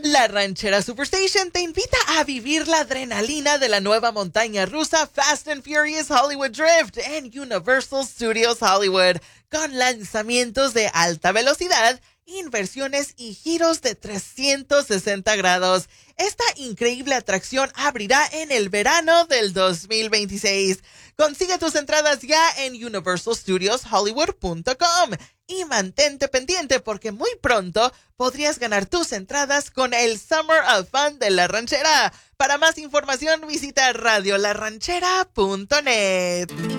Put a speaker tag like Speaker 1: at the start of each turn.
Speaker 1: La Ranchera Superstation te invita a vivir la adrenalina de la nueva montaña rusa Fast and Furious Hollywood Drift en Universal Studios Hollywood, con lanzamientos de alta velocidad, inversiones y giros de 360 grados. Esta increíble atracción abrirá en el verano del 2026. Consigue tus entradas ya en universalstudioshollywood.com y mantente pendiente porque muy pronto podrías ganar tus entradas con el Summer of Fun de La Ranchera. Para más información visita radiolaranchera.net.